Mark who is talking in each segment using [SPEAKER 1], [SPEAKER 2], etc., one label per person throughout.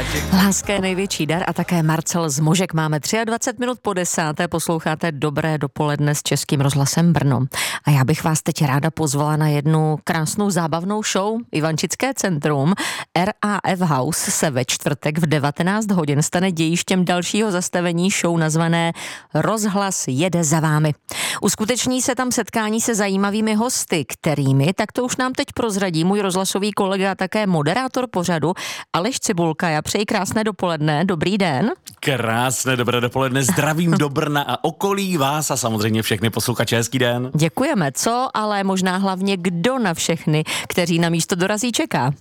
[SPEAKER 1] Láska je největší dar a také Marcel z Možek. Máme 23 minut po 10. Posloucháte Dobré dopoledne s Českým rozhlasem Brno. A já bych vás teď ráda pozvala na jednu krásnou zábavnou show. Ivančické centrum RAF House se ve čtvrtek v 19 hodin stane dějištěm dalšího zastavení show nazvané Rozhlas jede za vámi. Uskuteční se tam setkání se zajímavými hosty, kterými, tak to už nám teď prozradí můj rozhlasový kolega a také moderátor pořadu Aleš Cibulka. Já přeji krásné dopoledne, dobrý den.
[SPEAKER 2] Krásné dobré dopoledne, zdravím do Brna a okolí vás a samozřejmě všechny posluchače, hezký den.
[SPEAKER 1] Děkujeme, co, ale možná hlavně kdo na všechny, kteří na místo dorazí, čeká.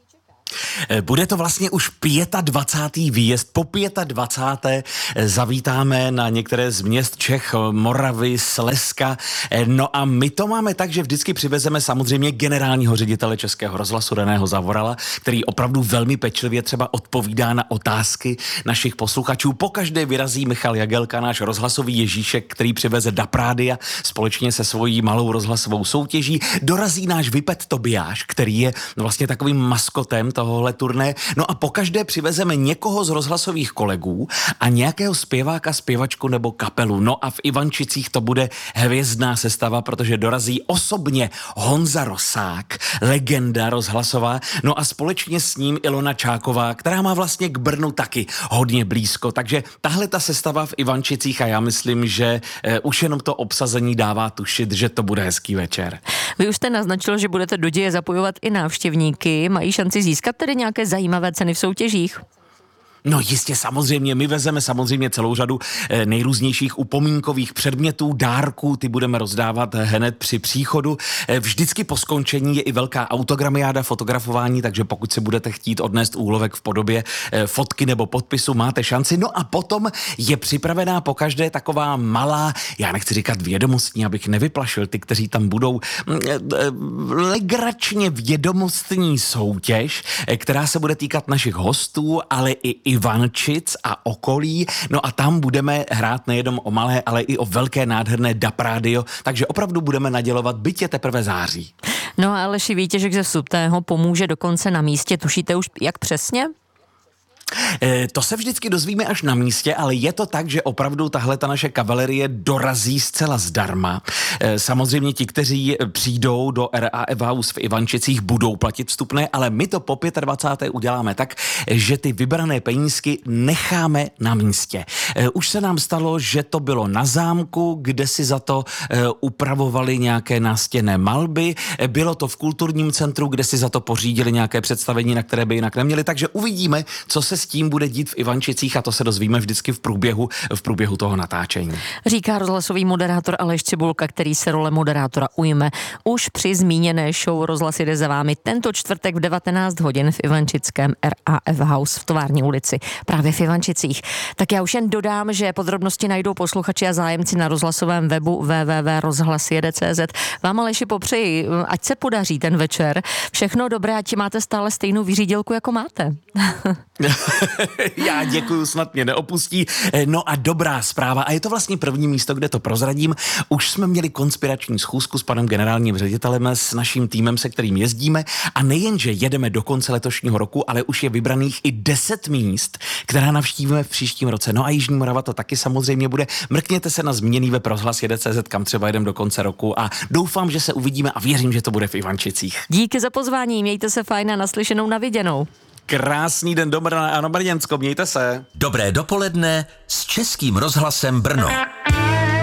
[SPEAKER 2] Bude to vlastně už 25. výjezd. Po 25. zavítáme na některé z měst Čech, Moravy, Slezska. No a my to máme tak, že vždycky přivezeme samozřejmě generálního ředitele Českého rozhlasu Reného Zavorala, který opravdu velmi pečlivě třeba odpovídá na otázky našich posluchačů. Pokaždé vyrazí Michal Jagelka, náš rozhlasový Ježíšek, který přiveze DAB Rádia společně se svojí malou rozhlasovou soutěží. Dorazí náš Vipet Tobiáš, který je vlastně takovým maskotem tohohle turné. No a pokaždé přivezeme někoho z rozhlasových kolegů a nějakého zpěváka, zpěvačku nebo kapelu. No a v Ivančicích to bude hvězdná sestava, protože dorazí osobně Honza Rosák, legenda rozhlasová, no a společně s ním Ilona Čáková, která má vlastně k Brnu taky hodně blízko. Takže tahle ta sestava v Ivančicích a já myslím, že už jenom to obsazení dává tušit, že to bude hezký večer.
[SPEAKER 1] Vy už jste naznačil, že budete do děje zapojovat i návštěvníky. Mají šanci získat tedy nějaké zajímavé ceny v soutěžích?
[SPEAKER 2] No jistě, samozřejmě, my vezeme samozřejmě celou řadu nejrůznějších upomínkových předmětů, dárků, ty budeme rozdávat hned při příchodu. Vždycky po skončení je i velká autogramiáda, fotografování, takže pokud si budete chtít odnést úlovek v podobě fotky nebo podpisu, máte šanci. No a potom je připravená pokaždé taková malá, já nechci říkat vědomostní, abych nevyplašil ty, kteří tam budou, legračně vědomostní soutěž, která se bude týkat našich hostů, ale i Ivančic a okolí. No a tam budeme hrát nejenom o malé, ale i o velké nádherné DAB rádio, takže opravdu budeme nadělovat, byť je teprve září.
[SPEAKER 1] No ale Aleši, výtěžek ze Sutého pomůže dokonce na místě. Tušíte už, jak přesně?
[SPEAKER 2] To se vždycky dozvíme až na místě, ale je to tak, že opravdu tahle ta naše kavalerie dorazí zcela zdarma. Samozřejmě ti, kteří přijdou do RAF House v Ivančicích, budou platit vstupné, ale my to po 25. uděláme tak, že ty vybrané penízky necháme na místě. Už se nám stalo, že to bylo na zámku, kde si za to upravovali nějaké nástěnné malby, bylo to v kulturním centru, kde si za to pořídili nějaké představení, na které by jinak neměli, takže uvidíme, co se s tím bude dít v Ivančicích a to se dozvíme vždycky v průběhu toho natáčení.
[SPEAKER 1] Říká rozhlasový moderátor Aleš Cibulka, který se role moderátora ujme už při zmíněné show Rozhlas jede za vámi tento čtvrtek v 19 hodin v Ivančickém RAF House v Tovární ulici, právě v Ivančicích. Tak já už jen dodám, že podrobnosti najdou posluchači a zájemci na rozhlasovém webu www.rozhlasjede.cz. Vám, Aleši, popřeji, ať se podaří ten večer. Všechno dobré, ať máte stále stejnou vyřídilku, jako máte.
[SPEAKER 2] Já děkuju, snad mě neopustí. No a dobrá zpráva, a je to vlastně první místo, kde to prozradím. Už jsme měli konspirační schůzku s panem generálním ředitelem, s naším týmem, se kterým jezdíme a nejenže jedeme do konce letošního roku, ale už je vybraných i 10 míst, která navštívíme v příštím roce. No a Jižní Morava to taky samozřejmě bude. Mrkněte se na zmíněný web rozhlasjede.cz, kam třeba jedem do konce roku a doufám, že se uvidíme a věřím, že to bude v Ivančicích.
[SPEAKER 1] Díky za pozvání, mějte se fajn a naslyšenou, na viděnou.
[SPEAKER 2] Krásný den do Brna a na Brněnsko, mějte se.
[SPEAKER 3] Dobré dopoledne s Českým rozhlasem Brno.